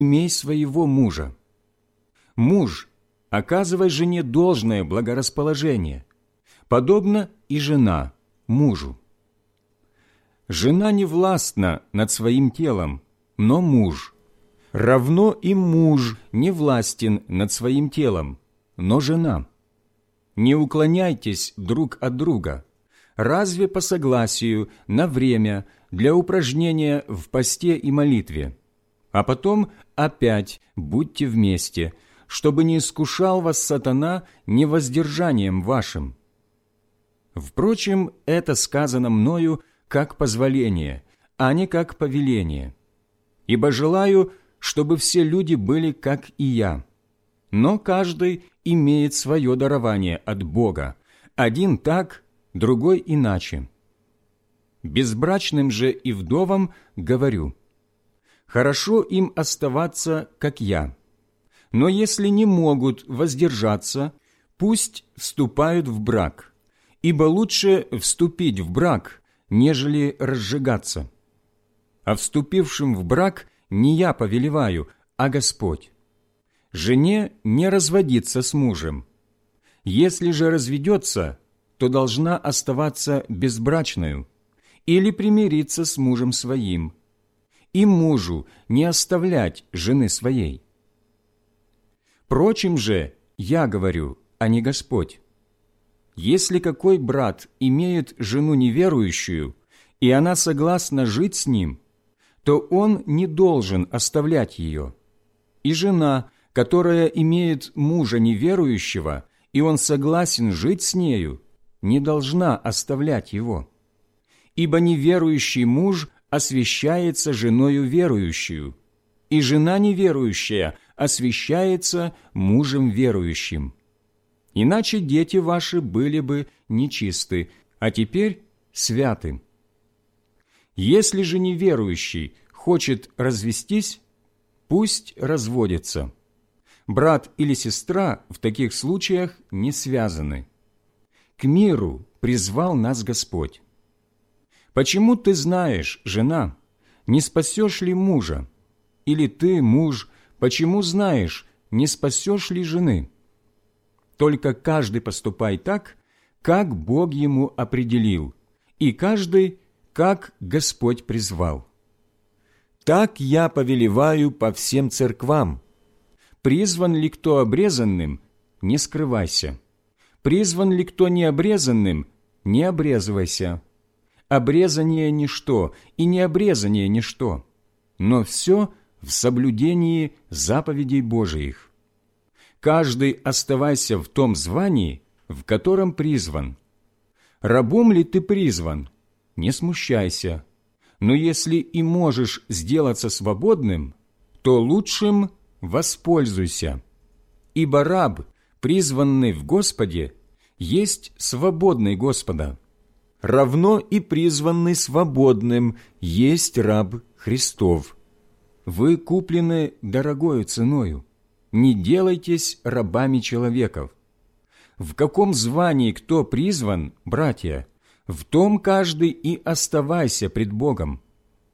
имей своего мужа. Муж, оказывай жене должное благорасположение, подобно и жена мужу. Жена не властна над своим телом, но муж. Равно и муж не властен над своим телом, но жена. Не уклоняйтесь друг от друга, разве по согласию на время для упражнения в посте и молитве, а потом опять будьте вместе, чтобы не искушал вас сатана невоздержанием вашим. Впрочем, это сказано мною как позволение, а не как повеление. Ибо желаю, чтобы все люди были как и я. Но каждый имеет свое дарование от Бога, один так, другой иначе. Безбрачным же и вдовам говорю: хорошо им оставаться, как я. Но если не могут воздержаться, пусть вступают в брак, ибо лучше вступить в брак, нежели разжигаться. А вступившим в брак не я повелеваю, а Господь. Жене не разводиться с мужем. Если же разведется, то должна оставаться безбрачною или примириться с мужем своим, и мужу не оставлять жены своей. Прочим же я говорю, а не Господь. Если какой брат имеет жену неверующую, и она согласна жить с ним, то он не должен оставлять ее. И жена, которая имеет мужа неверующего, и он согласен жить с нею, не должна оставлять его. Ибо неверующий муж освящается женою верующую, и жена неверующая освящается мужем верующим. Иначе дети ваши были бы нечисты, а теперь святы. Если же неверующий хочет развестись, пусть разводится. Брат или сестра в таких случаях не связаны. К миру призвал нас Господь. Почему ты знаешь, жена, не спасешь ли мужа? Или ты, муж, почему знаешь, не спасешь ли жены? Только каждый поступай так, как Бог ему определил, и каждый, как Господь призвал. Так я повелеваю по всем церквам. Призван ли кто обрезанным, не скрывайся. Призван ли кто необрезанным, не обрезывайся. Обрезание – ничто, и необрезание – ничто, но все в соблюдении заповедей Божиих. Каждый оставайся в том звании, в котором призван. Рабом ли ты призван? Не смущайся. Но если и можешь сделаться свободным, то лучшим воспользуйся. Ибо раб, призванный в Господе, есть свободный Господа. Равно и призванный свободным есть раб Христов. Вы куплены дорогою ценою. Не делайтесь рабами человеков. В каком звании кто призван, братья, в том каждый и оставайся пред Богом.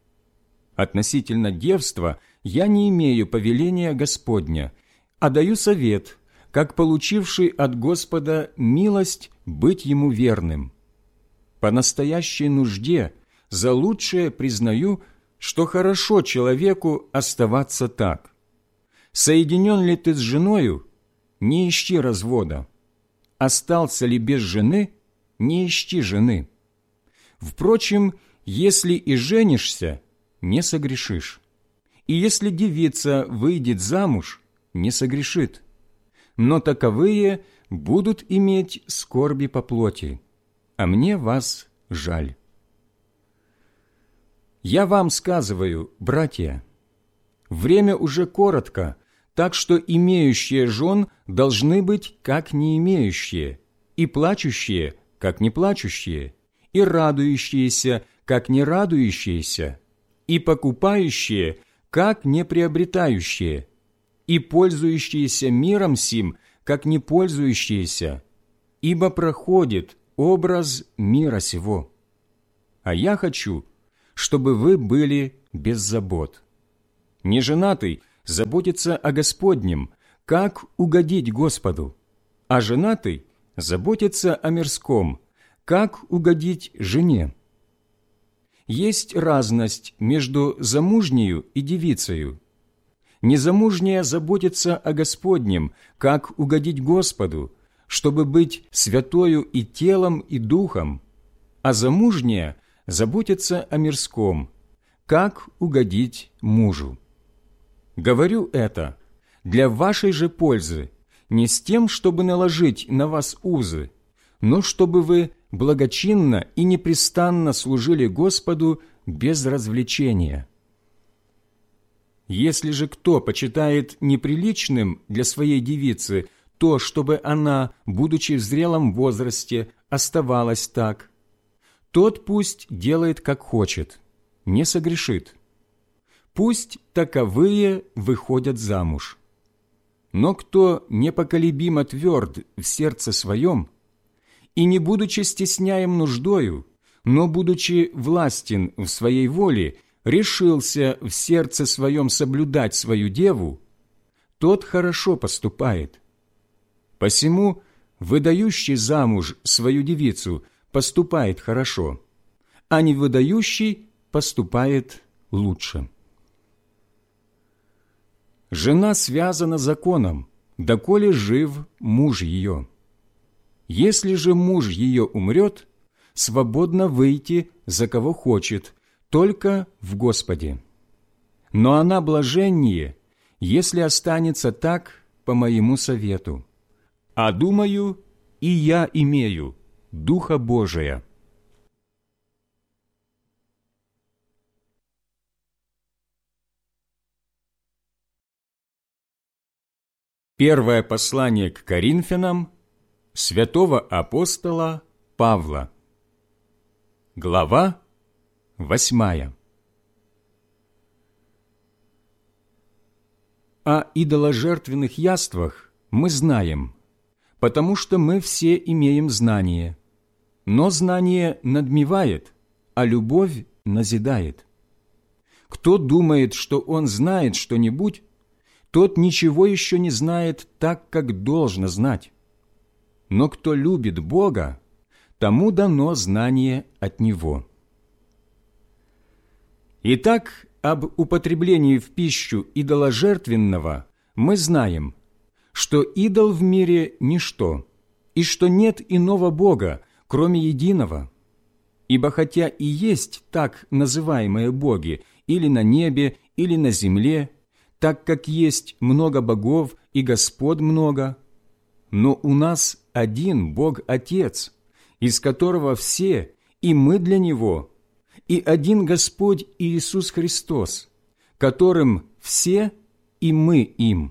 Относительно девства я не имею повеления Господня, а даю совет, как получивший от Господа милость быть ему верным. По настоящей нужде за лучшее признаю, что хорошо человеку оставаться так. Соединен ли ты с женою, не ищи развода. Остался ли без жены, не ищи жены. Впрочем, если и женишься, не согрешишь. И если девица выйдет замуж, не согрешит. Но таковые будут иметь скорби по плоти, а мне вас жаль. Я вам сказываю, братья, время уже коротко, так что имеющие жен должны быть как не имеющие, и плачущие, как не плачущие, и радующиеся, как не радующиеся, и покупающие, как не приобретающие, и пользующиеся миром сим, как не пользующиеся, ибо проходит образ мира сего. А я хочу, чтобы вы были без забот. Неженатый заботится о Господнем, как угодить Господу, а женатый заботится о мирском, как угодить жене. Есть разность между замужнею и девицею. Незамужняя заботится о Господнем, как угодить Господу, чтобы быть святою и телом, и духом, а замужняя заботится о мирском, как угодить мужу. Говорю это для вашей же пользы, не с тем, чтобы наложить на вас узы, но чтобы вы благочинно и непрестанно служили Господу без развлечения. Если же кто почитает неприличным для своей девицы то, чтобы она, будучи в зрелом возрасте, оставалась так, тот пусть делает, как хочет, не согрешит. Пусть таковые выходят замуж. Но кто непоколебимо тверд в сердце своем, и не будучи стесняем нуждою, но будучи властен в своей воле, решился в сердце своем соблюдать свою деву, тот хорошо поступает. Посему выдающий замуж свою девицу поступает хорошо, а не выдающий поступает лучше. Жена связана законом, доколе жив муж ее. Если же муж ее умрет, свободно выйти, за кого хочет, только в Господе. Но она блаженнее, если останется так по моему совету. А думаю, и я имею Духа Божия. Первое послание к Коринфянам святого апостола Павла. Глава 8. О идоложертвенных яствах мы знаем, потому что мы все имеем знание. Но знание надмевает, а любовь назидает. Кто думает, что он знает что-нибудь, тот ничего еще не знает так, как должно знать. Но кто любит Бога, тому дано знание от Него. Итак, об употреблении в пищу идоложертвенного мы знаем, что идол в мире – ничто, и что нет иного Бога, кроме единого. Ибо хотя и есть так называемые боги или на небе, или на земле, так как есть много богов и господ много, но у нас один Бог-Отец, из которого все, и мы для Него, и один Господь Иисус Христос, которым все, и мы им.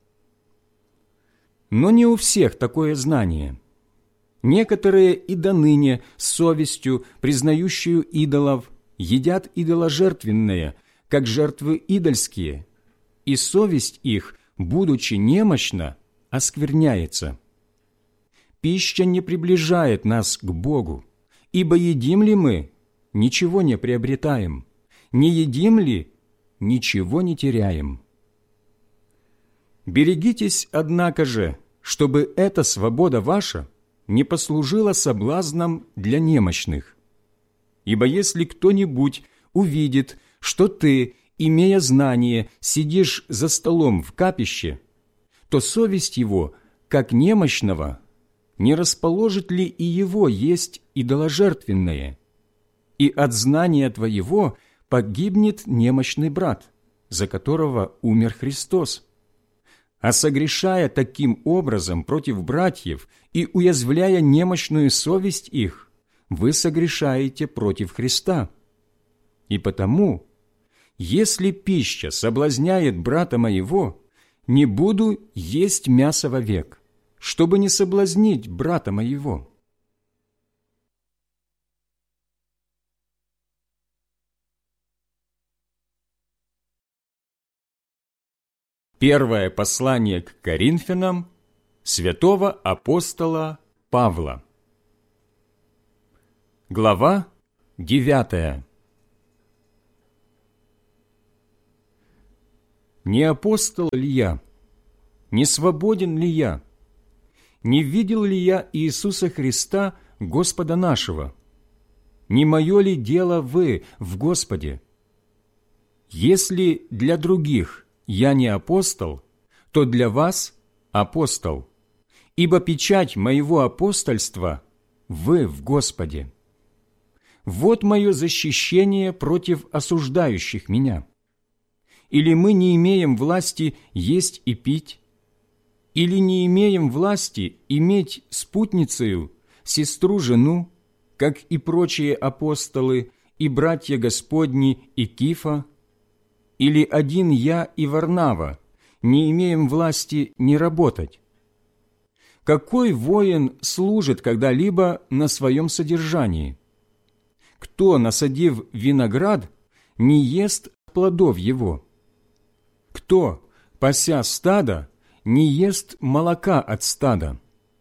Но не у всех такое знание. Некоторые и доныне с совестью, признающую идолов, едят идоложертвенное, как жертвы идольские, и совесть их, будучи немощна, оскверняется. Пища не приближает нас к Богу, ибо едим ли мы, ничего не приобретаем, не едим ли, ничего не теряем. Берегитесь, однако же, чтобы эта свобода ваша не послужила соблазном для немощных. Ибо если кто-нибудь увидит, что ты, имея знание, сидишь за столом в капище, то совесть его, как немощного, не расположит ли и его есть идоложертвенное? И от знания твоего погибнет немощный брат, за которого умер Христос. А согрешая таким образом против братьев и уязвляя немощную совесть их, вы согрешаете против Христа. И потому, если пища соблазняет брата моего, не буду есть мясо вовек, чтобы не соблазнить брата моего. Первое послание к Коринфянам святого апостола Павла. Глава 9. Не апостол ли я? Не свободен ли я? Не видел ли я Иисуса Христа, Господа нашего? Не мое ли дело вы в Господе? Если для других я не апостол, то для вас апостол, ибо печать моего апостольства вы в Господе. Вот мое защищение против осуждающих меня. Или мы не имеем власти есть и пить? Или не имеем власти иметь спутницею, сестру-жену, как и прочие апостолы, и братья Господни, и Кифа? Или один я и Варнава не имеем власти не работать? Какой воин служит когда-либо на своем содержании? Кто, насадив виноград, не ест плодов его? Кто, пася стадо, не ест молока от стада?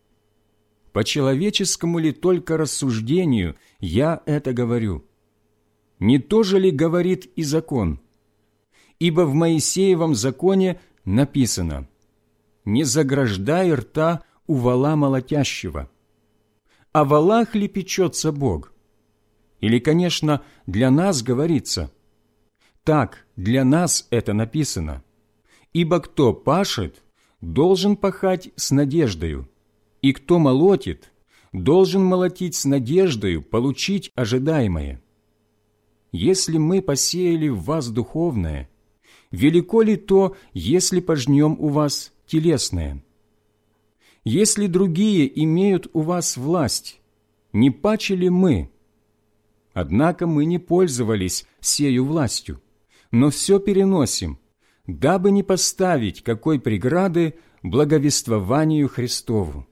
По человеческому ли только рассуждению я это говорю? Не то же ли говорит и закон? Ибо в Моисеевом законе написано: «Не заграждай рта у вола молотящего». О волах ли печется Бог? Или, конечно, для нас говорится: так, для нас это написано. Ибо кто пашет, должен пахать с надеждою, и кто молотит, должен молотить с надеждою получить ожидаемое. Если мы посеяли в вас духовное, велико ли то, если пожнем у вас телесное? Если другие имеют у вас власть, не паче ли мы? Однако мы не пользовались сею властью, но все переносим, дабы не поставить какой преграды благовествованию Христову.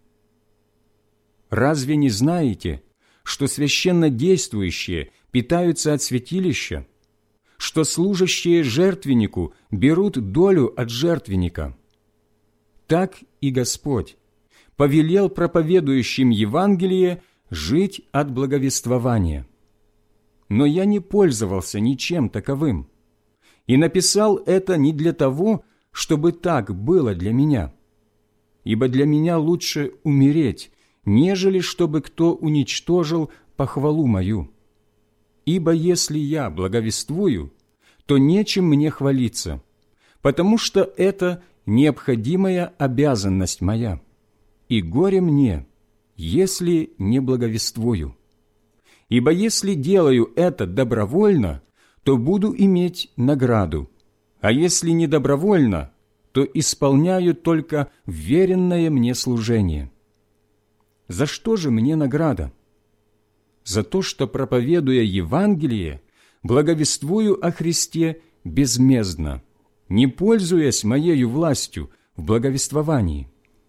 Разве не знаете, что священнодействующие питаются от святилища, что служащие жертвеннику берут долю от жертвенника? Так и Господь повелел проповедующим Евангелие жить от благовествования. Но я не пользовался ничем таковым, и написал это не для того, чтобы так было для меня, ибо для меня лучше умереть, нежели чтобы кто уничтожил похвалу мою. Ибо если я благовествую, то нечем мне хвалиться, потому что это необходимая обязанность моя, и горе мне, если не благовествую. Ибо если делаю это добровольно, то буду иметь награду, а если не добровольно, то исполняю только веренное мне служение. За что же мне награда? За то, что, проповедуя Евангелие, благовествую о Христе безмездно, не пользуясь моею властью в благовествовании.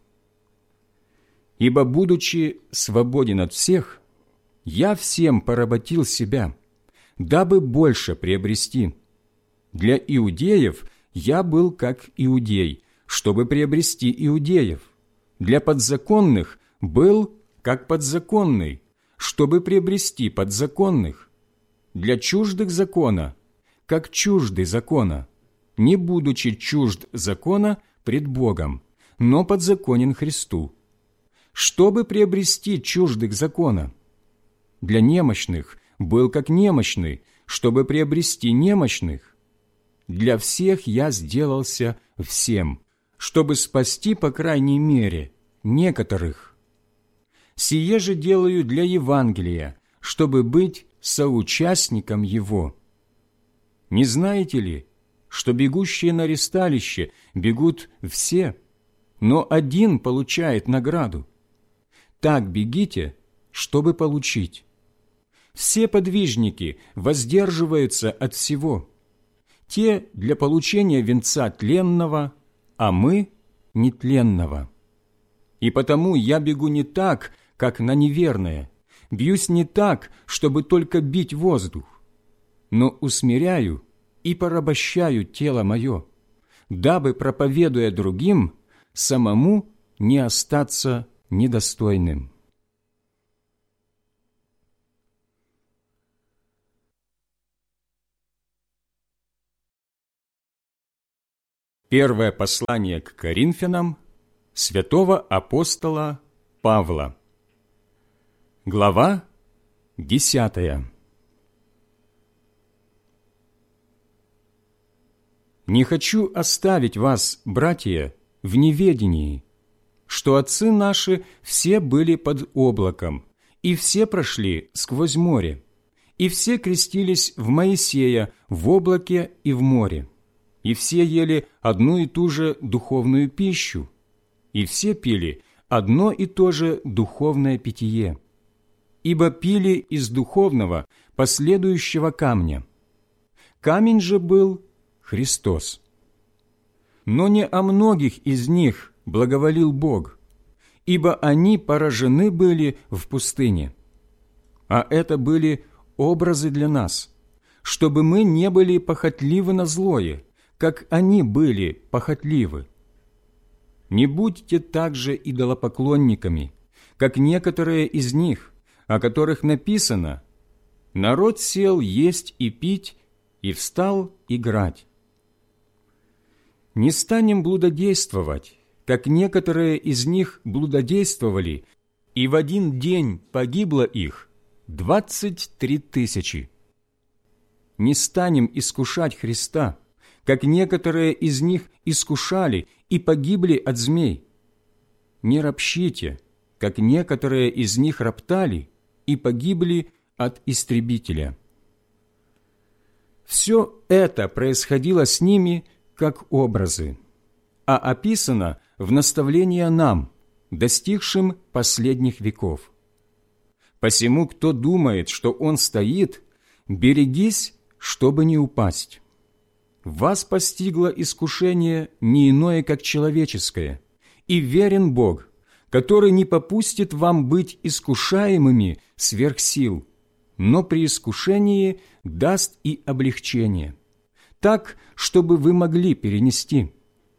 Ибо, будучи свободен от всех, я всем поработил себя, дабы больше приобрести. Для иудеев я был как иудей, чтобы приобрести иудеев. Для подзаконных был как подзаконный, чтобы приобрести подзаконных. Для чуждых закона, как чуждый закона, не будучи чужд закона пред Богом, но подзаконен Христу, чтобы приобрести чуждых закона. Для немощных был как немощный, чтобы приобрести немощных. Для всех я сделался всем, чтобы спасти, по крайней мере, некоторых. Сие же делаю для Евангелия, чтобы быть соучастником его. Не знаете ли, что бегущие на ристалище бегут все, но один получает награду? Так бегите, чтобы получить. Все подвижники воздерживаются от всего. Те для получения венца тленного, а мы – нетленного. И потому я бегу не так, как на неверное, бьюсь не так, чтобы только бить воздух, но усмиряю и порабощаю тело мое, дабы, проповедуя другим, самому не остаться недостойным. Первое послание к Коринфянам святого апостола Павла. Глава 10. «Не хочу оставить вас, братья, в неведении, что отцы наши все были под облаком, и все прошли сквозь море, и все крестились в Моисея в облаке и в море, и все ели одну и ту же духовную пищу, и все пили одно и то же духовное питье, ибо пили из духовного последующего камня. Камень же был Христос. Но не о многих из них благоволил Бог, ибо они поражены были в пустыне. А это были образы для нас, чтобы мы не были похотливы на злое, как они были похотливы. Не будьте также идолопоклонниками, как некоторые из них, о которых написано: «Народ сел есть и пить, и встал играть». Не станем блудодействовать, как некоторые из них блудодействовали, и в один день погибло их 23 000. Не станем искушать Христа, как некоторые из них искушали и погибли от змей. Не ропщите, как некоторые из них роптали и погибли от истребителя. Все это происходило с ними как образы, а описано в наставление нам, достигшим последних веков. Посему, кто думает, что он стоит, берегись, чтобы не упасть. Вас постигло искушение не иное, как человеческое, и верен Бог, который не попустит вам быть искушаемыми сверх сил, но при искушении даст и облегчение, так, чтобы вы могли перенести.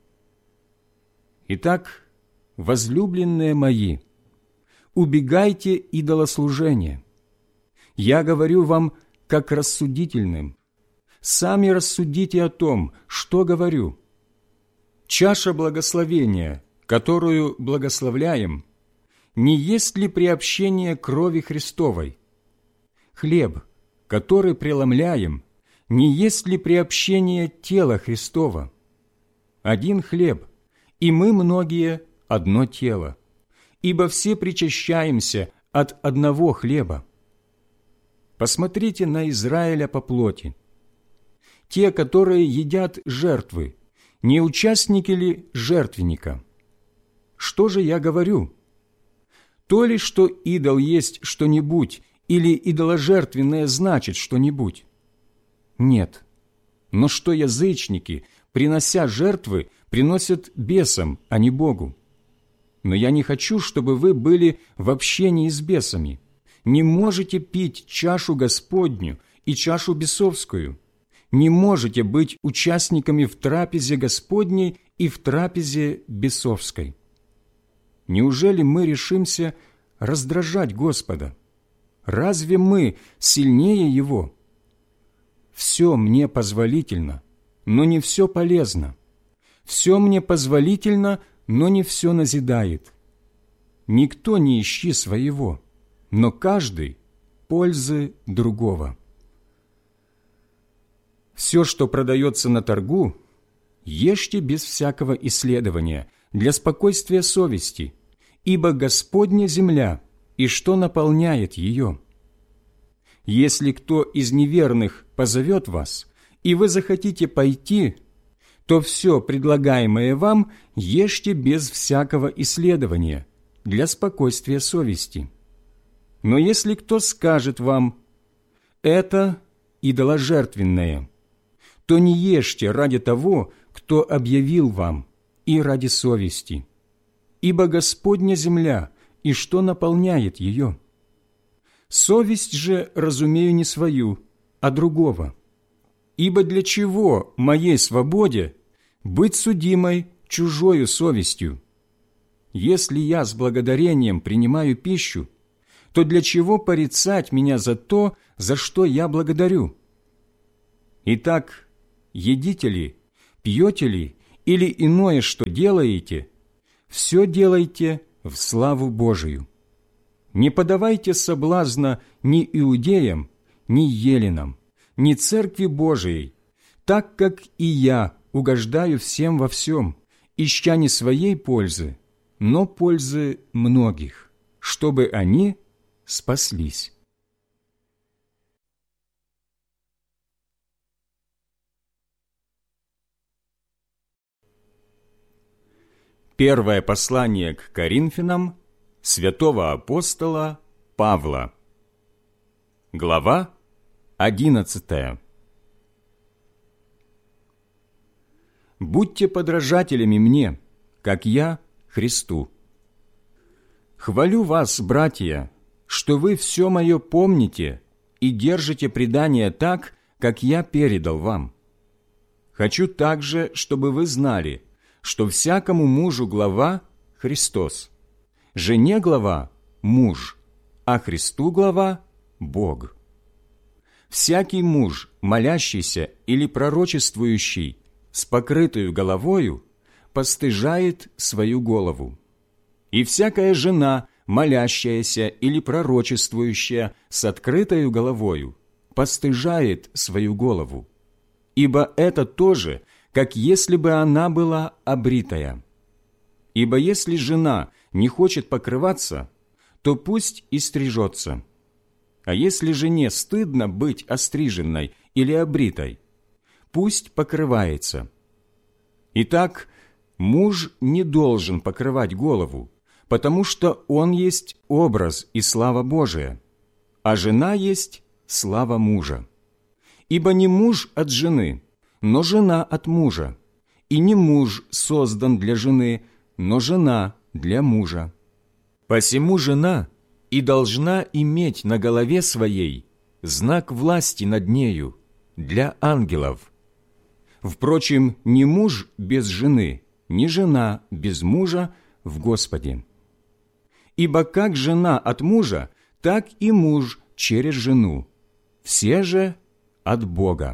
Итак, возлюбленные мои, убегайте идолослужения. Я говорю вам, как рассудительным. Сами рассудите о том, что говорю. Чаша благословения, которую благословляем, не есть ли приобщение крови Христовой? Хлеб, который преломляем, не есть ли приобщение тела Христова? Один хлеб, и мы многие одно тело, ибо все причащаемся от одного хлеба. Посмотрите на Израиля по плоти. Те, которые едят жертвы, не участники ли жертвенника? Что же я говорю? То ли, что идол есть что-нибудь, или идоложертвенное значит что-нибудь? Нет. Но что язычники, принося жертвы, приносят бесам, а не Богу? Но я не хочу, чтобы вы были в общении с бесами. Не можете пить чашу Господню и чашу бесовскую. Не можете быть участниками в трапезе Господней и в трапезе бесовской. Неужели мы решимся раздражать Господа? Разве мы сильнее Его? Все мне позволительно, но не все полезно. Все мне позволительно, но не все назидает. Никто не ищи своего, но каждый пользы другого. Все, что продается на торгу, ешьте без всякого исследования, для спокойствия совести, ибо Господня земля, и что наполняет ее. Если кто из неверных позовет вас, и вы захотите пойти, то все предлагаемое вам ешьте без всякого исследования, для спокойствия совести. Но если кто скажет вам: «Это идоложертвенное», то не ешьте ради того, кто объявил вам, и ради совести. Ибо Господня земля, и что наполняет ее? Совесть же разумею не свою, а другого. Ибо для чего моей свободе быть судимой чужою совестью? Если я с благодарением принимаю пищу, то для чего порицать меня за то, за что я благодарю? Итак, едите ли, пьете ли или иное, что делаете, все делайте в славу Божию. Не подавайте соблазна ни иудеям, ни еленам, ни Церкви Божией, так как и я угождаю всем во всем, ища не своей пользы, но пользы многих, чтобы они спаслись. Первое послание к Коринфянам святого апостола Павла. Глава 11. «Будьте подражателями мне, как я Христу. Хвалю вас, братья, что вы все мое помните и держите предание так, как я передал вам. Хочу также, чтобы вы знали, что всякому мужу глава – Христос, жене глава – муж, а Христу глава – Бог. Всякий муж, молящийся или пророчествующий с покрытою головою, постыжает свою голову. И всякая жена, молящаяся или пророчествующая с открытою головою, постыжает свою голову. Ибо это тоже, как если бы она была обритая. Ибо если жена не хочет покрываться, то пусть и стрижется. А если жене стыдно быть остриженной или обритой, пусть покрывается. Итак, муж не должен покрывать голову, потому что он есть образ и слава Божия, а жена есть слава мужа. Ибо не муж от жены, но жена от мужа, и не муж создан для жены, но жена для мужа. Посему жена и должна иметь на голове своей знак власти над нею для ангелов. Впрочем, ни муж без жены, ни жена без мужа в Господе. Ибо как жена от мужа, так и муж через жену, все же от Бога.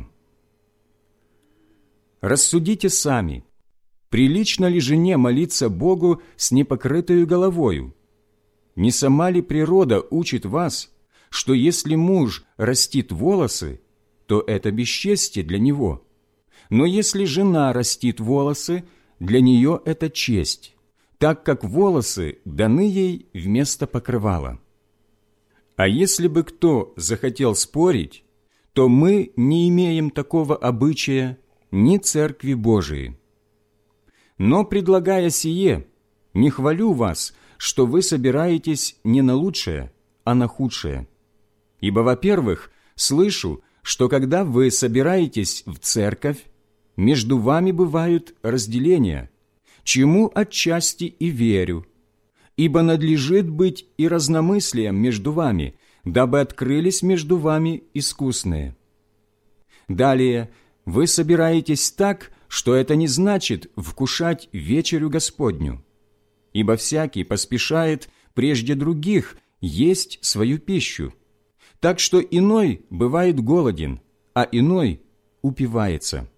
Рассудите сами, прилично ли жене молиться Богу с непокрытою головою? Не сама ли природа учит вас, что если муж растит волосы, то это бесчестие для него? Но если жена растит волосы, для нее это честь, так как волосы даны ей вместо покрывала. А если бы кто захотел спорить, то мы не имеем такого обычая ни Церкви Божией. Но, предлагая сие, не хвалю вас, что вы собираетесь не на лучшее, а на худшее. Ибо, во-первых, слышу, что когда вы собираетесь в церковь, между вами бывают разделения, чему отчасти и верю. Ибо надлежит быть и разномыслием между вами, дабы открылись между вами искусные. Далее, вы собираетесь так, что это не значит вкушать вечерю Господню. Ибо всякий поспешает прежде других есть свою пищу, так что иной бывает голоден, а иной упивается.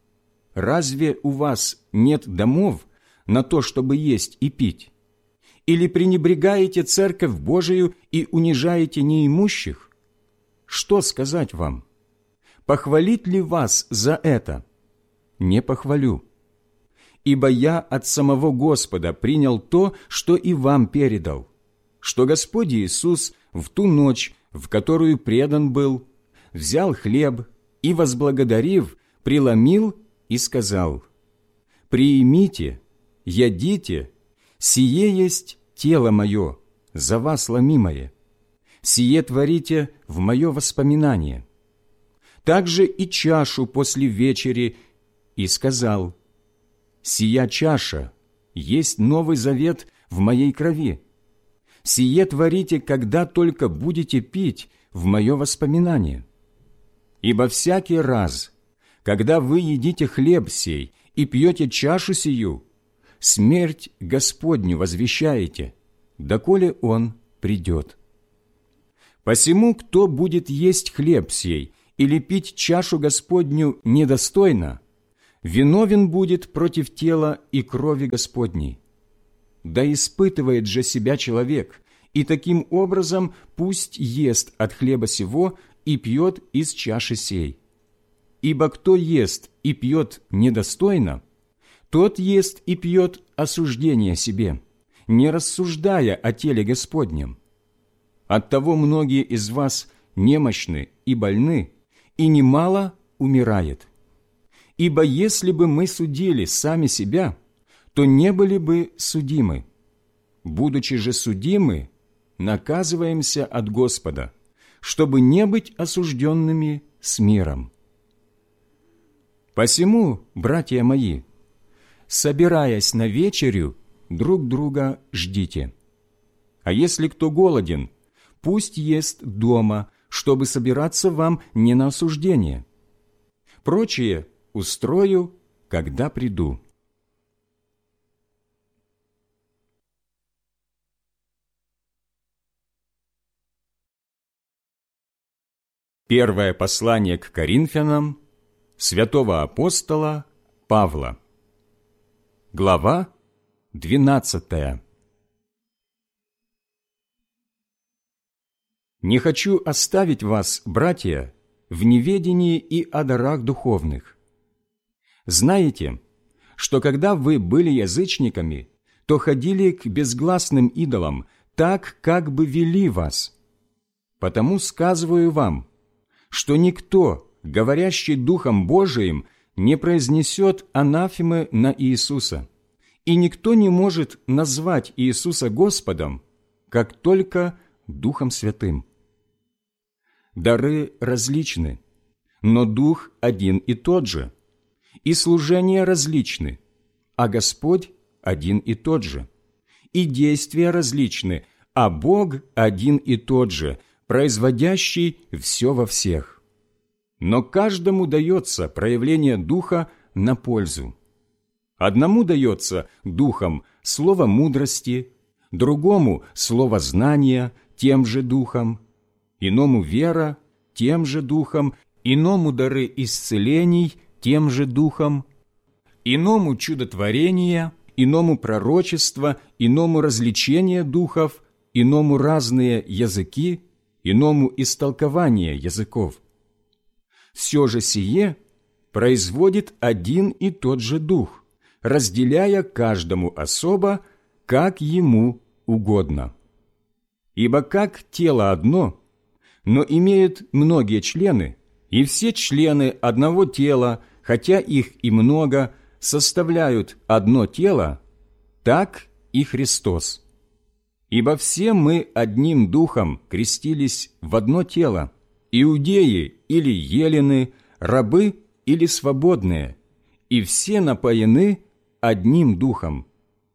Разве у вас нет домов на то, чтобы есть и пить? Или пренебрегаете Церковь Божию и унижаете неимущих? Что сказать вам? Похвалить ли вас за это? Не похвалю. Ибо я от самого Господа принял то, что и вам передал, что Господь Иисус в ту ночь, в которую предан был, взял хлеб и, возблагодарив, преломил и сказал: «Приимите, ядите, сие есть тело мое, за вас ломимое, сие творите в мое воспоминание». Также и чашу после вечери, и сказал: «Сия чаша есть новый завет в моей крови. Сие творите, когда только будете пить в мое воспоминание. Ибо всякий раз, когда вы едите хлеб сей и пьете чашу сию, смерть Господню возвещаете, доколе Он придет. Посему, кто будет есть хлеб сей или пить чашу Господню недостойно, виновен будет против тела и крови Господней. Да испытывает же себя человек, и таким образом пусть ест от хлеба сего и пьет из чаши сей. Ибо кто ест и пьет недостойно, тот ест и пьет осуждение себе, не рассуждая о теле Господнем. Оттого многие из вас немощны и больны, и немало умирает. Ибо если бы мы судили сами себя, то не были бы судимы. Будучи же судимы, наказываемся от Господа, чтобы не быть осужденными с миром. Посему, братья мои, собираясь на вечерю, друг друга ждите. А если кто голоден, пусть ест дома, чтобы собираться вам не на осуждение. Прочее устрою, когда приду». Первое послание к Коринфянам святого апостола Павла. Глава 12. «Не хочу оставить вас, братья, в неведении и о дарах духовных. Знаете, что когда вы были язычниками, то ходили к безгласным идолам, так, как бы вели вас. Потому сказываю вам, что никто, говорящий Духом Божиим, не произнесет анафемы на Иисуса, и никто не может назвать Иисуса Господом, как только Духом Святым. Дары различны, но Дух один и тот же, и служения различны, а Господь один и тот же, и действия различны, а Бог один и тот же, производящий все во всех. Но каждому дается проявление Духа на пользу. Одному дается Духом слово мудрости, другому слово знания тем же Духом, иному вера тем же Духом, иному дары исцелений тем же Духом, иному чудотворения, иному пророчество, иному развлечение духов, иному разные языки, иному истолкование языков. Все же сие производит один и тот же Дух, разделяя каждому особо, как ему угодно. Ибо как тело одно, но имеет многие члены, и все члены одного тела, хотя их и много, составляют одно тело, так и Христос. Ибо все мы одним духом крестились в одно тело, иудеи или елены, рабы или свободные, и все напоены одним духом.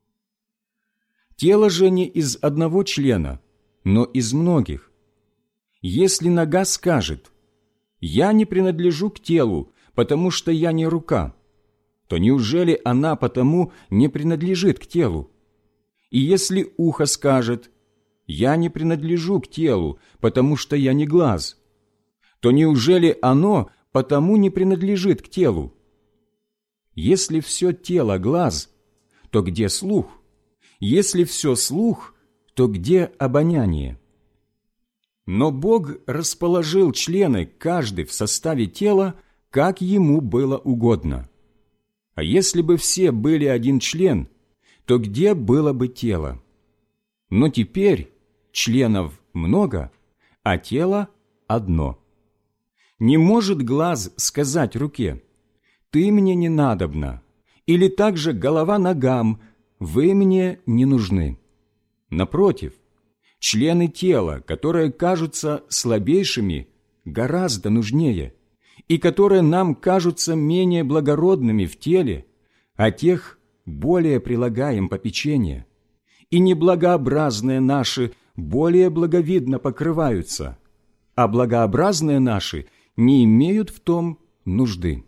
Тело же не из одного члена, но из многих. Если нога скажет: «Я не принадлежу к телу, потому что я не рука», то неужели она потому не принадлежит к телу? И если ухо скажет: «Я не принадлежу к телу, потому что я не глаз», то неужели оно потому не принадлежит к телу? Если все тело глаз, то где слух? Если все слух, то где обоняние? Но Бог расположил члены, каждый в составе тела, как ему было угодно. А если бы все были один член, то где было бы тело? Но теперь членов много, а тело одно. Не может глаз сказать руке: «Ты мне не надобна», или также голова ногам: «Вы мне не нужны». Напротив, члены тела, которые кажутся слабейшими, гораздо нужнее, и которые нам кажутся менее благородными в теле, а тех более прилагаем попечение, и неблагообразные наши более благовидно покрываются, а благообразные наши не имеют в том нужды.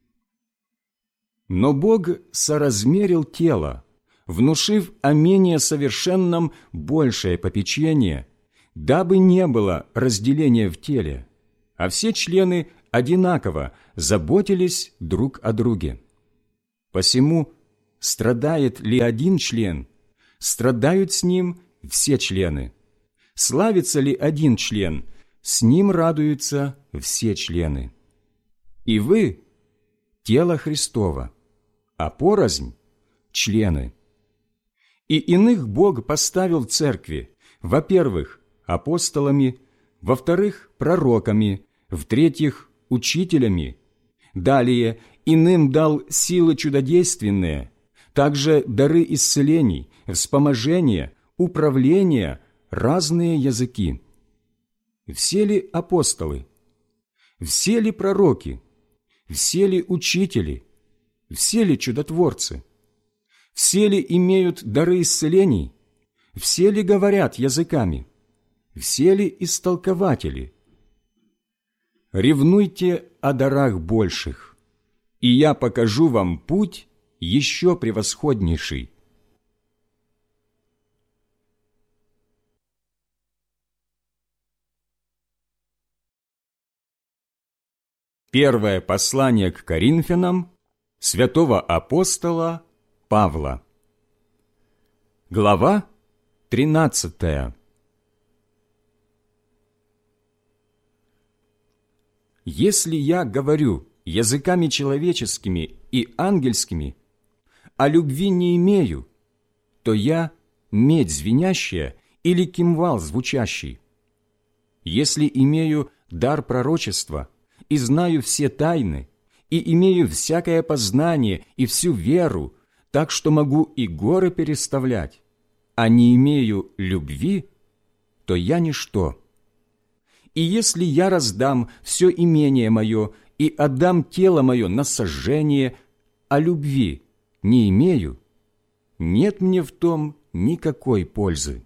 Но Бог соразмерил тело, внушив о менее совершенном большее попечение, дабы не было разделения в теле, а все члены одинаково заботились друг о друге. Посему страдает ли один член, страдают с ним все члены. Славится ли один член, с ним радуются все члены. И вы – тело Христово, а порознь – члены. И иных Бог поставил в церкви, во-первых, апостолами, во-вторых, пророками, в-третьих, учителями. Далее иным дал силы чудодейственные, также дары исцелений, вспоможения, управления, разные языки. Все ли апостолы? Все ли пророки? Все ли учители? Все ли чудотворцы? Все ли имеют дары исцелений? Все ли говорят языками? Все ли истолкователи? Ревнуйте о дарах больших, и я покажу вам путь еще превосходнейший. Первое послание к Коринфянам святого апостола Павла. Глава 13. Если я говорю языками человеческими и ангельскими, а любви не имею, то я медь звенящая или кимвал звучащий. Если имею дар пророчества и знаю все тайны, и имею всякое познание и всю веру, так что могу и горы переставлять, а не имею любви, то я ничто. И если я раздам все имение мое и отдам тело мое на сожжение, а любви не имею, нет мне в том никакой пользы.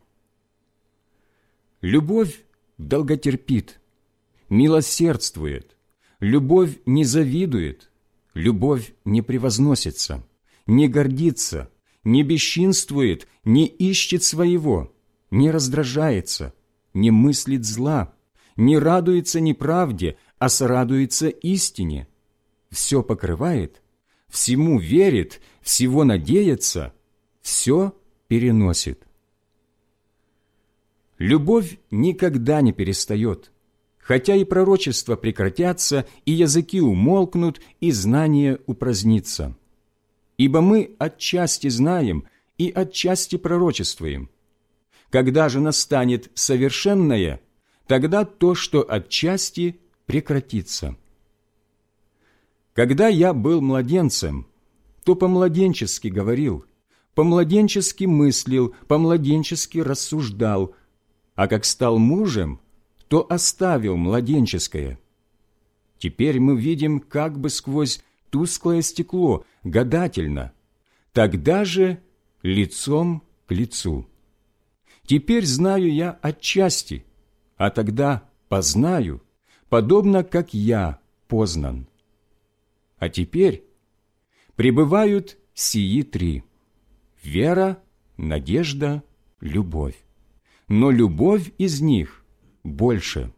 Любовь долготерпит, милосердствует, любовь не завидует, любовь не превозносится, не гордится, не бесчинствует, не ищет своего, не раздражается, не мыслит зла, не радуется неправде, а сорадуется истине, все покрывает, всему верит, всего надеется, все переносит. Любовь никогда не перестает, хотя и пророчества прекратятся, и языки умолкнут, и знание упразднится. Ибо мы отчасти знаем и отчасти пророчествуем. Когда же настанет совершенное, тогда то, что отчасти, прекратится. Когда я был младенцем, то по-младенчески говорил, по-младенчески мыслил, по-младенчески рассуждал, а как стал мужем, то оставил младенческое. Теперь мы видим как бы сквозь тусклое стекло, гадательно, тогда же лицом к лицу. Теперь знаю я отчасти, а тогда познаю, подобно как я познан. А теперь пребывают сии три – вера, надежда, любовь. Но любовь из них больше.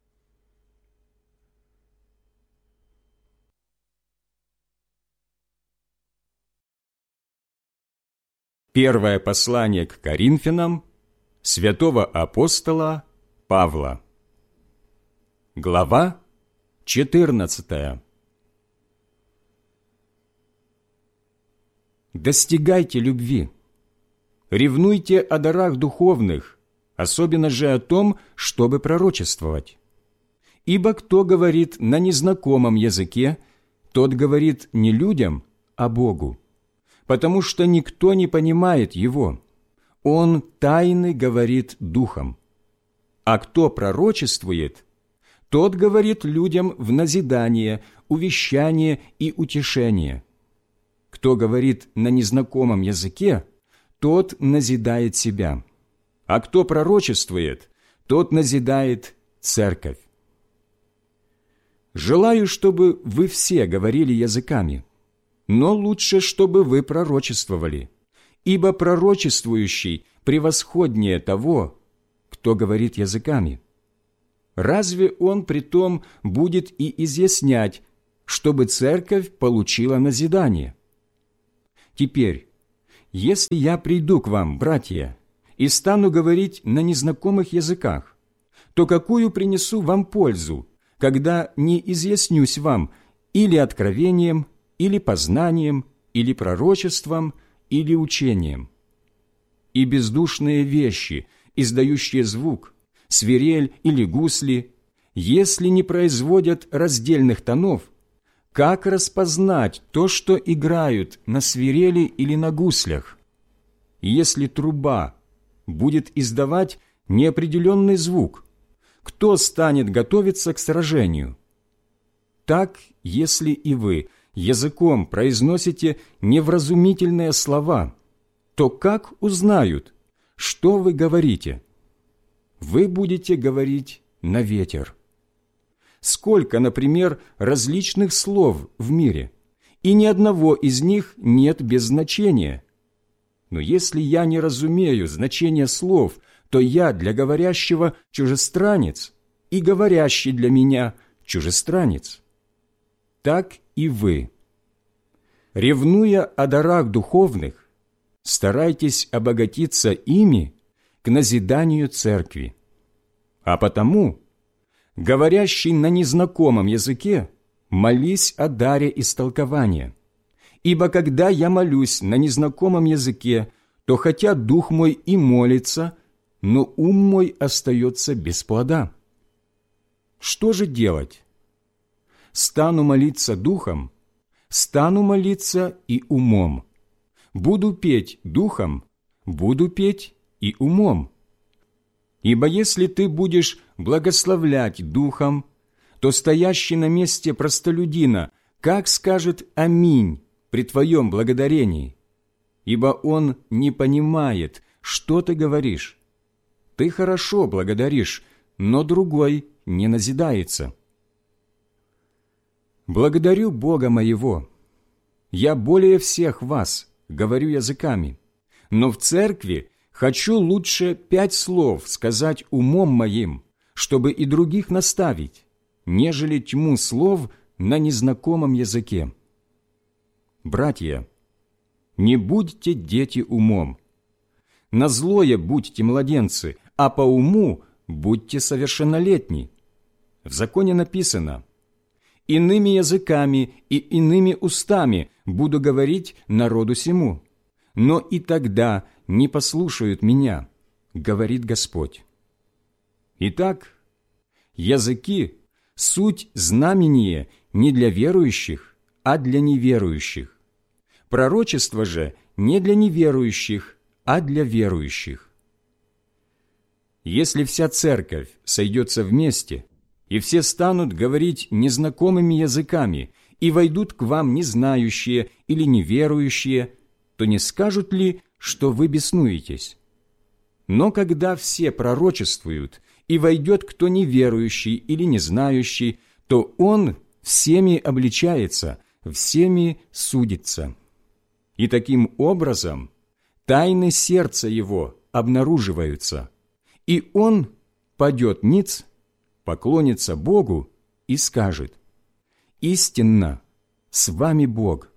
Первое послание к Коринфянам святого апостола Павла. Глава 14. Достигайте любви, ревнуйте о дарах духовных, особенно же о том, чтобы пророчествовать. Ибо кто говорит на незнакомом языке, тот говорит не людям, а Богу, потому что никто не понимает его. Он тайны говорит духом. А кто пророчествует, тот говорит людям в назидание, увещание и утешение. Кто говорит на незнакомом языке, тот назидает себя. А кто пророчествует, тот назидает церковь. Желаю, чтобы вы все говорили языками, но лучше, чтобы вы пророчествовали, ибо пророчествующий превосходнее того, кто говорит языками. Разве он притом будет и изъяснять, чтобы церковь получила назидание? Теперь, если я приду к вам, братья, и стану говорить на незнакомых языках, то какую принесу вам пользу, когда не изъяснюсь вам или откровением, или познанием, или пророчеством, или учением? И бездушные вещи, издающие звук, свирель или гусли, если не производят раздельных тонов, как распознать то, что играют на свирели или на гуслях? Если труба будет издавать неопределенный звук, кто станет готовиться к сражению? Так, если и вы языком произносите невразумительные слова, то как узнают, что вы говорите? Вы будете говорить на ветер. Сколько, например, различных слов в мире, и ни одного из них нет без значения. Но если я не разумею значения слов, то я для говорящего чужестранец, и говорящий для меня чужестранец. Так и вы. Ревнуя о дарах духовных, старайтесь обогатиться ими к назиданию церкви. А потому, говорящий на незнакомом языке, молись о даре истолкования. Ибо когда я молюсь на незнакомом языке, то хотя дух мой и молится, но ум мой остается без плода. Что же делать? Стану молиться духом, стану молиться и умом. Буду петь духом, буду петь и умом. Ибо если ты будешь благословлять духом, то стоящий на месте простолюдина как скажет «Аминь» при твоем благодарении? Ибо он не понимает, что ты говоришь. Ты хорошо благодаришь, но другой не назидается. Благодарю Бога моего. Я более всех вас говорю языками, но в церкви хочу лучше 5 слов сказать умом моим, чтобы и других наставить, нежели тьму слов на незнакомом языке. Братья, не будьте дети умом. На злое будьте младенцы, а по уму будьте совершеннолетни. В законе написано: «Иными языками и иными устами буду говорить народу сему, но и тогда не послушают меня, говорит Господь». Итак, языки – суть знамение не для верующих, а для неверующих. Пророчество же не для неверующих, а для верующих. Если вся церковь сойдется вместе, и все станут говорить незнакомыми языками, и войдут к вам незнающие или неверующие, то не скажут ли, что вы беснуетесь? Но когда все пророчествуют, и войдет кто неверующий или незнающий, то он всеми обличается, всеми судится. И таким образом тайны сердца его обнаруживаются, и он падет ниц, поклонится Богу и скажет: «Истинно, с вами Бог».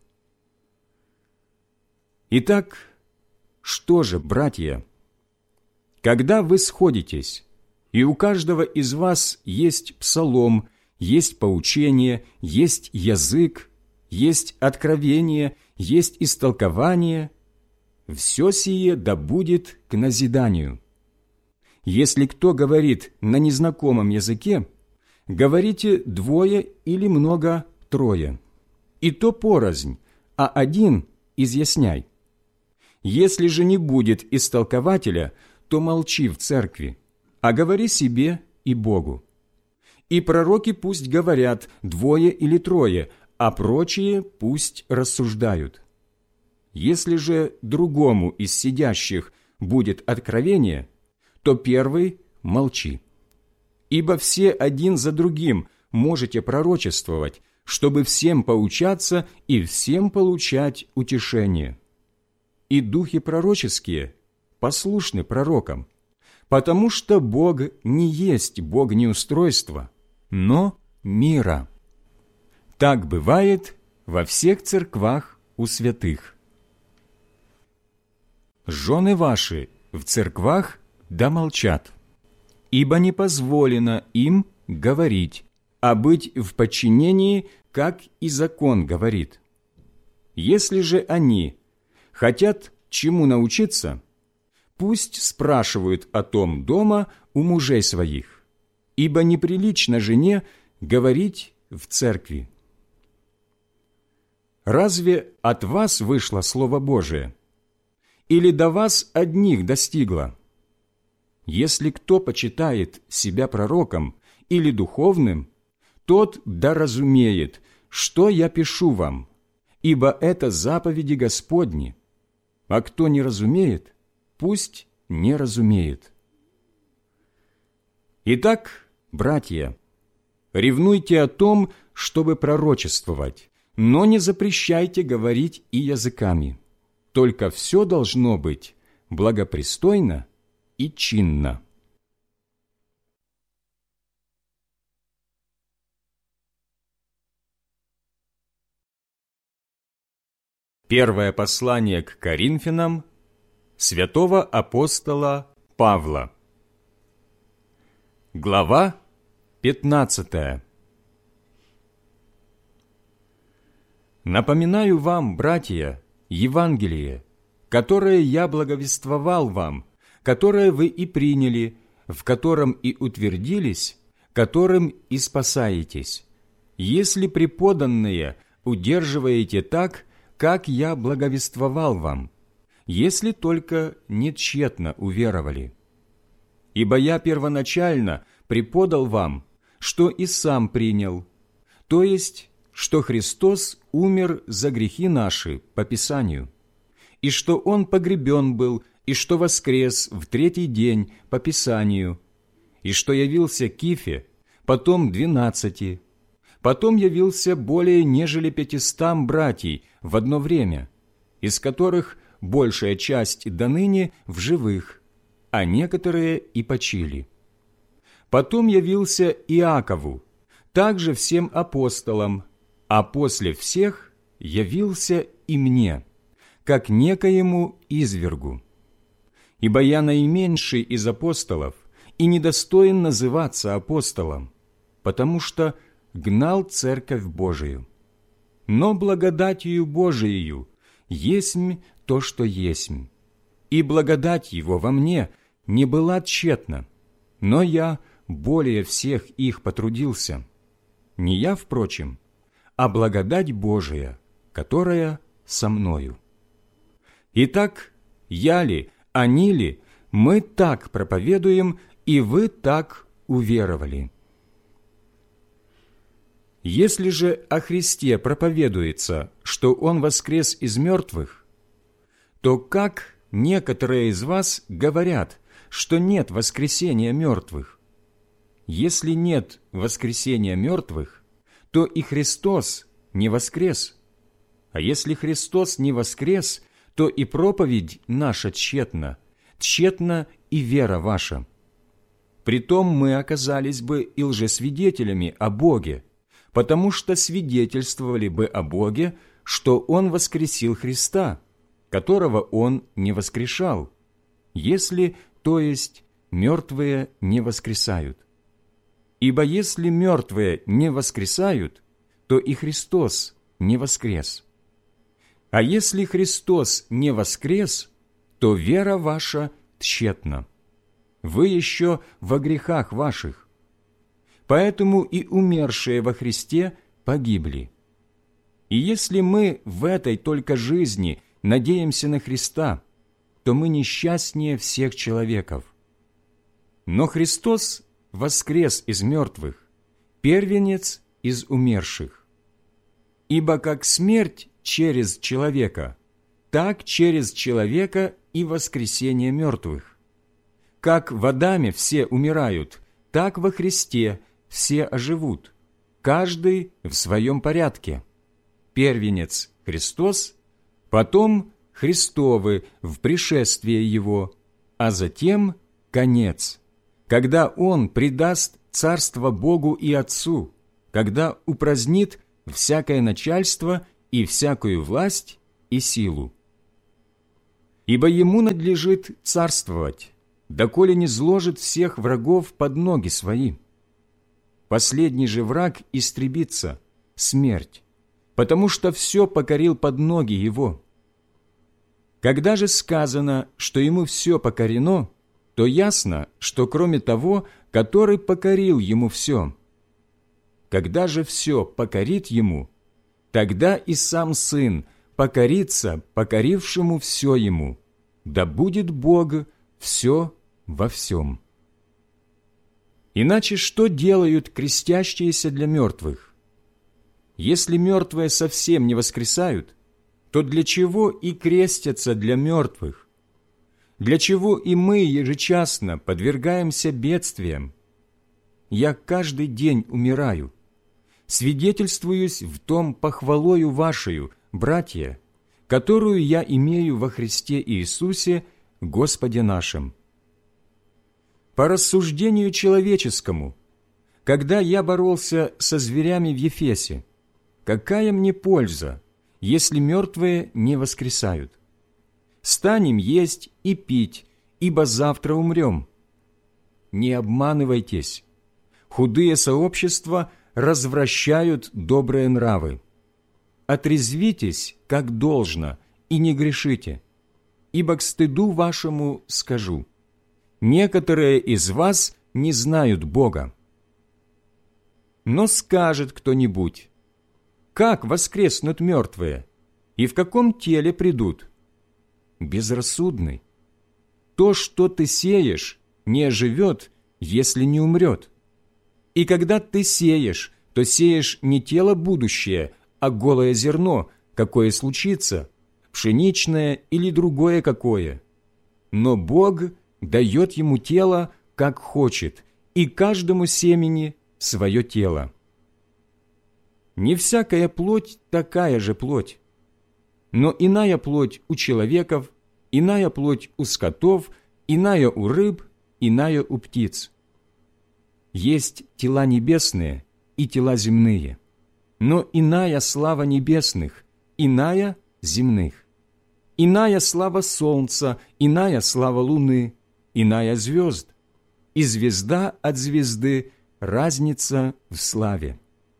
Итак, что же, братья? Когда вы сходитесь, и у каждого из вас есть псалом, есть поучение, есть язык, есть откровение, есть истолкование, все сие да будет к назиданию. Если кто говорит на незнакомом языке, говорите 2 или много 3, и то порознь, а один изъясняй. Если же не будет истолкователя, то молчи в церкви, а говори себе и Богу. И пророки пусть говорят 2 или 3, а прочие пусть рассуждают. Если же другому из сидящих будет откровение, то первый молчи. Ибо все один за другим можете пророчествовать, чтобы всем поучаться и всем получать утешение. И духи пророческие послушны пророкам, потому что Бог не есть Бог неустройства, но мира. Так бывает во всех церквах у святых. жены ваши в церквах да молчат, ибо не позволено им говорить, а быть в подчинении, как и закон говорит. Если же они хотят чему научиться, пусть спрашивают о том дома у мужей своих, ибо неприлично жене говорить в церкви. Разве от вас вышло Слово Божие? Или до вас одних достигло? Если кто почитает себя пророком или духовным, тот да разумеет, что я пишу вам, ибо это заповеди Господни. А кто не разумеет, пусть не разумеет. Итак, братья, ревнуйте о том, чтобы пророчествовать, но не запрещайте говорить и языками. Только все должно быть благопристойно и чинно. Первое послание к Коринфянам святого апостола Павла. Глава 15. Напоминаю вам, братья, Евангелие, которое я благовествовал вам, которое вы и приняли, в котором и утвердились, которым и спасаетесь, если преподанное удерживаете так, как я благовествовал вам, если только не тщетно уверовали. Ибо я первоначально преподал вам, что и сам принял, то есть, что Христос умер за грехи наши по Писанию, и что Он погребен был, и что воскрес в третий день по Писанию, и что явился Кифе, потом 12, потом явился более нежели 500 братьей в одно время, из которых большая часть до ныне в живых, а некоторые и почили. Потом явился Иакову, также всем апостолам, а после всех явился и мне, как некоему извергу. Ибо я наименьший из апостолов и недостоин называться апостолом, потому что гнал Церковь Божию. Но благодатью Божиею есмь то, что есмь, и благодать Его во мне не была тщетна, но я более всех их потрудился. Не я, впрочем, а благодать Божия, которая со мною. Итак, я ли, они ли, мы так проповедуем, и вы так уверовали. Если же о Христе проповедуется, что Он воскрес из мертвых, то как некоторые из вас говорят, что нет воскресения мертвых? Если нет воскресения мертвых, то и Христос не воскрес. А если Христос не воскрес, то и проповедь наша тщетна, тщетна и вера ваша. Притом мы оказались бы и лжесвидетелями о Боге, потому что свидетельствовали бы о Боге, что Он воскресил Христа, которого Он не воскрешал, если, то есть, мертвые не воскресают. Ибо если мертвые не воскресают, то и Христос не воскрес. А если Христос не воскрес, то вера ваша тщетна. Вы еще во грехах ваших. Поэтому и умершие во Христе погибли. И если мы в этой только жизни надеемся на Христа, то мы несчастнее всех человеков. Но Христос воскрес из мертвых, первенец из умерших. Ибо как смерть через человека, так через человека и воскресение мертвых. Как в Адаме все умирают, так во Христе все оживут, каждый в своем порядке. Первенец Христос, потом Христовы в пришествии Его, а затем конец, когда Он предаст царство Богу и Отцу, когда упразднит всякое начальство и всякую власть и силу. Ибо Ему надлежит царствовать, доколе не зложит всех врагов под ноги Свои. Последний же враг истребится – смерть, потому что все покорил под ноги Его. Когда же сказано, что Ему все покорено, то ясно, что кроме того, который покорил Ему все. Когда же все покорит Ему, тогда и сам Сын покорится покорившему все Ему, да будет Бог все во всем. Иначе что делают крестящиеся для мертвых? Если мертвые совсем не воскресают, то для чего и крестятся для мертвых? Для чего и мы ежечасно подвергаемся бедствиям? Я каждый день умираю. Свидетельствуюсь в том похвалою вашею, братья, которую я имею во Христе Иисусе, Господе нашим. По рассуждению человеческому, когда я боролся со зверями в Ефесе, какая мне польза, если мертвые не воскресают? Станем есть и пить, ибо завтра умрем. Не обманывайтесь. Худые сообщества развращают добрые нравы. Отрезвитесь, как должно, и не грешите. Ибо к стыду вашему скажу: некоторые из вас не знают Бога. Но скажет кто-нибудь: как воскреснут мертвые, и в каком теле придут? Безрассудный. То, что ты сеешь, не оживет, если не умрет. И когда ты сеешь, то сеешь не тело будущее, а голое зерно, какое случится, пшеничное или другое какое. Но Бог дает ему тело, как хочет, и каждому семени свое тело. Не всякая плоть такая же плоть, но иная плоть у человеков, иная плоть у скотов, иная у рыб, иная у птиц. Есть тела небесные и тела земные, но иная слава небесных, иная земных. Иная слава солнца, иная слава луны, иная звезд, и звезда от звезды разница в славе.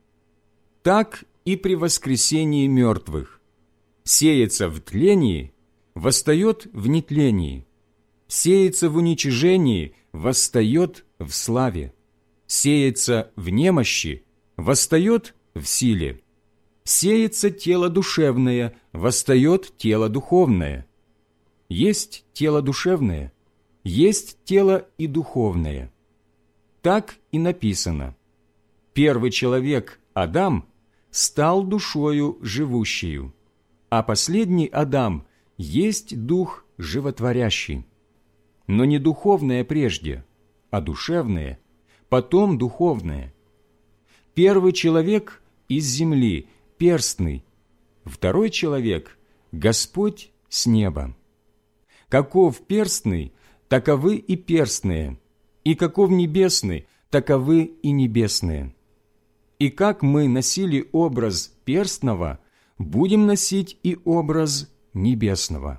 Так и при воскресении мертвых. Сеется в тлении, восстает в нетлении. Сеется в уничижении, восстает в славе. Сеется в немощи, восстает в силе. Сеется тело душевное, восстает тело духовное. Есть тело душевное, есть тело и духовное. Так и написано: первый человек, Адам, стал душою живущею, а последний Адам есть дух животворящий. Но не духовное прежде, а душевное, потом духовное. Первый человек из земли, перстный, второй человек – Господь с неба. Каков перстный, таковы и перстные, и каков небесный, таковы и небесные. И как мы носили образ перстного, будем носить и образ небесного.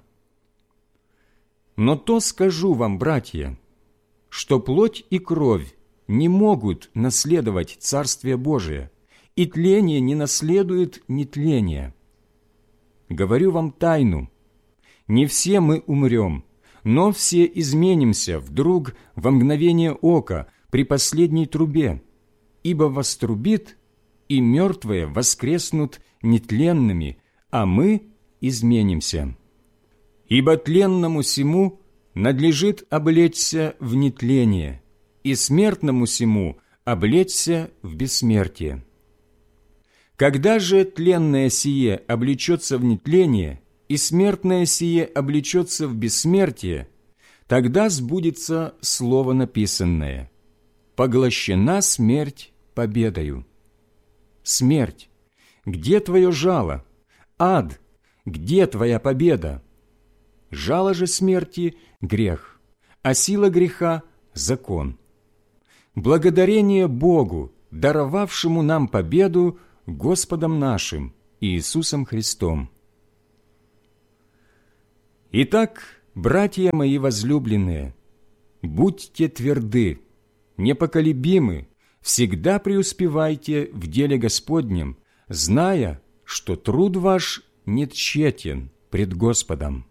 Но то скажу вам, братья, что плоть и кровь не могут наследовать Царствие Божие, и тление не наследует нетления. Говорю вам тайну: не все мы умрем, но все изменимся вдруг во мгновение ока при последней трубе, ибо вострубит, и мертвые воскреснут нетленными, а мы изменимся. Ибо тленному сему надлежит облечься в нетление, и смертному сему облечься в бессмертие. Когда же тленное сие облечется в нетление, и смертное сие облечется в бессмертие, тогда сбудется слово написанное: «Поглощена смерть победою». Смерть, где твое жало? Ад, где твоя победа? Жало же смерти – грех, а сила греха – закон. Благодарение Богу, даровавшему нам победу Господом нашим Иисусом Христом. Итак, братья мои возлюбленные, будьте тверды, непоколебимы, всегда преуспевайте в деле Господнем, зная, что труд ваш не тщетен пред Господом.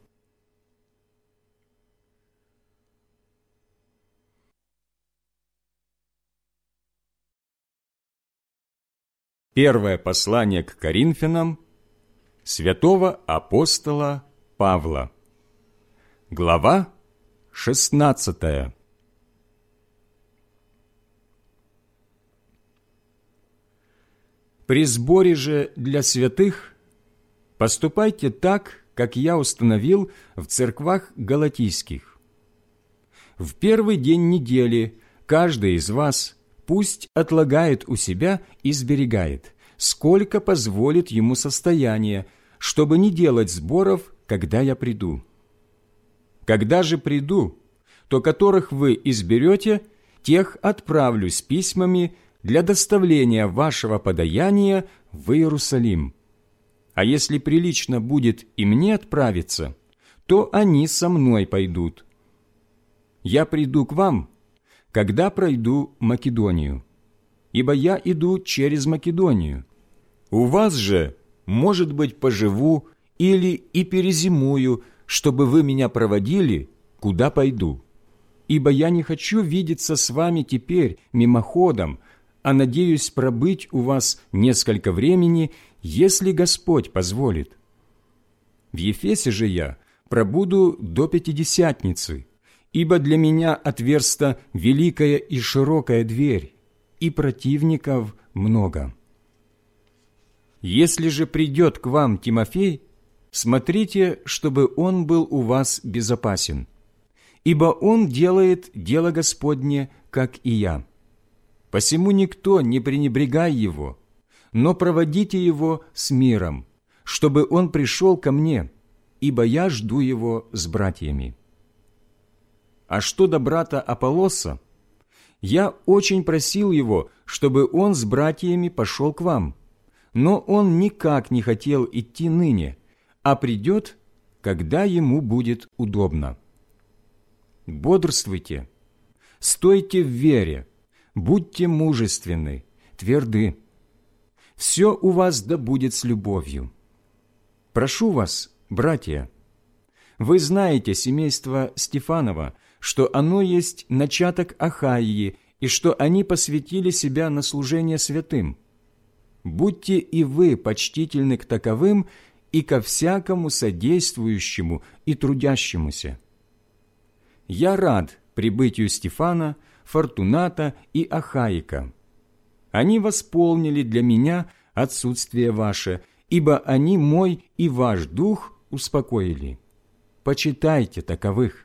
Первое послание к Коринфянам святого апостола Павла. Глава 16. При сборе же для святых поступайте так, как я установил в церквах галатийских. В первый день недели каждый из вас пусть отлагает у себя и сберегает, сколько позволит ему состояние, чтобы не делать сборов, когда я приду. Когда же приду, то которых вы изберете, тех отправлю с письмами для доставления вашего подаяния в Иерусалим. А если прилично будет и мне отправиться, то они со мной пойдут. Я приду к вам, когда пройду Македонию, ибо я иду через Македонию. У вас же, может быть, поживу или и перезимую, чтобы вы меня проводили, куда пойду. Ибо я не хочу видеться с вами теперь мимоходом, а надеюсь пробыть у вас несколько времени, если Господь позволит. В Ефесе же я пробуду до Пятидесятницы, ибо для меня отверста великая и широкая дверь, и противников много. Если же придет к вам Тимофей, смотрите, чтобы он был у вас безопасен, ибо он делает дело Господне, как и я. Посему никто не пренебрегай его, но проводите его с миром, чтобы он пришел ко мне, ибо я жду его с братьями. А что до брата Аполлоса, я очень просил его, чтобы он с братьями пошел к вам, но он никак не хотел идти ныне, а придет, когда ему будет удобно. Бодрствуйте, стойте в вере, будьте мужественны, тверды. Все у вас да будет с любовью. Прошу вас, братья, вы знаете семейство Стефанова, что оно есть начаток Ахаии, и что они посвятили себя на служение святым. Будьте и вы почтительны к таковым и ко всякому содействующему и трудящемуся. Я рад прибытию Стефана, Фортуната и Ахаика. Они восполнили для меня отсутствие ваше, ибо они мой и ваш дух успокоили. Почитайте таковых.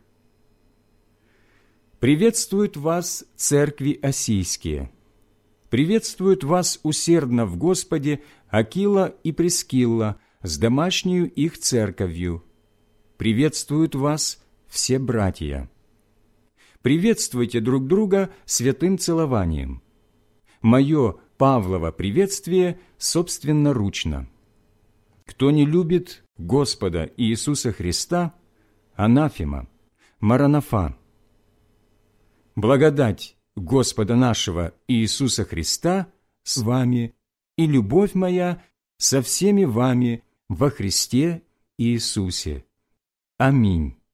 Приветствуют вас церкви осийские. Приветствуют вас усердно в Господе Акила и Прискилла с домашнею их церковью. Приветствуют вас все братья. Приветствуйте друг друга святым целованием. Мое Павлово приветствие собственноручно. Кто не любит Господа Иисуса Христа, анафема, маранафа. Благодать Господа нашего Иисуса Христа с вами и любовь моя со всеми вами во Христе Иисусе. Аминь.